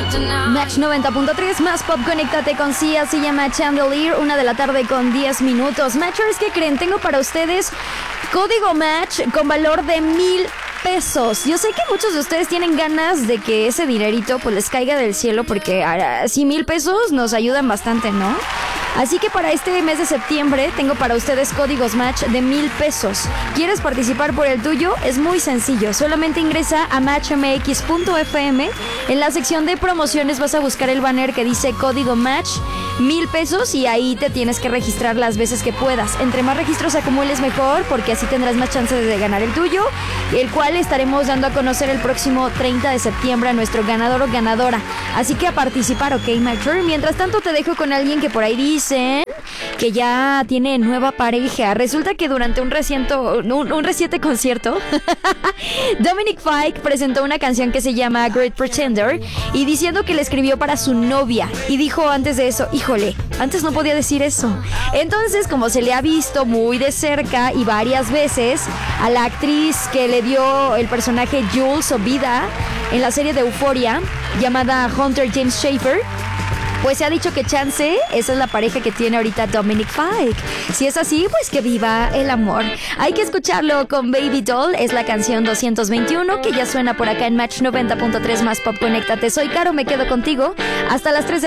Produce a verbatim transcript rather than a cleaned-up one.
Match noventa punto tres, más pop, conéctate con Sia, se llama Chandelier, una de la tarde con diez minutos. Matchers, ¿qué creen? Tengo para ustedes código Match con valor de mil pesos. Yo sé que muchos de ustedes tienen ganas de que ese dinerito pues les caiga del cielo, porque así mil pesos nos ayudan bastante, ¿no? Así que para este mes de septiembre tengo para ustedes códigos Match de mil pesos. ¿Quieres participar por el tuyo? Es muy sencillo. Solamente ingresa a match m x punto f m. En la sección de promociones vas a buscar el banner que dice código Match mil pesos y ahí te tienes que registrar las veces que puedas. Entre más registros acumules mejor, porque así tendrás más chances de ganar el tuyo, el cual estaremos dando a conocer el próximo treinta de septiembre a nuestro ganador o ganadora. Así que a participar, ¿ok, Matcher? Mientras tanto te dejo con alguien que por ahí dicen que ya tiene nueva pareja. Resulta que durante un reciente, un, un reciente concierto Dominic Fike presentó una canción que se llama Great Pretender y diciendo que le escribió para su novia, y dijo antes de eso, híjole, antes no podía decir eso. Entonces, como se le ha visto muy de cerca y varias veces a la actriz que le dio el personaje Jules o vida en la serie de Euphoria llamada Hunter James Schafer, pues se ha dicho que chance esa es la pareja que tiene ahorita Dominic Fike. Si es así, pues que viva el amor. Hay que escucharlo con Baby Doll. Es la canción doscientos veintiuno que ya suena por acá en Match noventa punto tres, más pop, conéctate. Soy Caro, me quedo contigo hasta las tres de